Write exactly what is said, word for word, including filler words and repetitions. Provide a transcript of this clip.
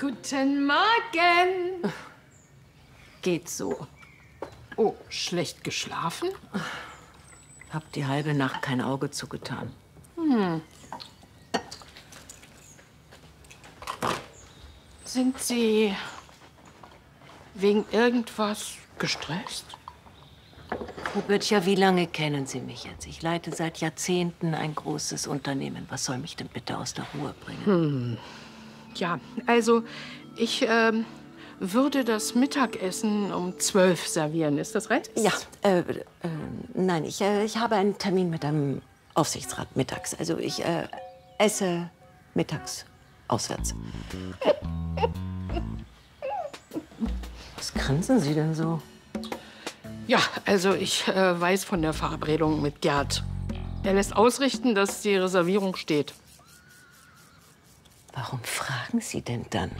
Guten Morgen. Geht so. Oh, schlecht geschlafen? Hab die halbe Nacht kein Auge zugetan. Hm. Sind Sie wegen irgendwas gestresst? Frau Böttcher, wie lange kennen Sie mich jetzt? Ich leite seit Jahrzehnten ein großes Unternehmen. Was soll mich denn bitte aus der Ruhe bringen? Hm. Ja, also ich ähm, würde das Mittagessen um zwölf servieren. Ist das recht? Ja, äh, äh, nein, ich, äh, ich habe einen Termin mit einem Aufsichtsrat mittags. Also ich äh, esse mittags auswärts. Was grinsen Sie denn so? Ja, also ich äh, weiß von der Verabredung mit Gerd. Er lässt ausrichten, dass die Reservierung steht. Warum fragen Sie denn dann?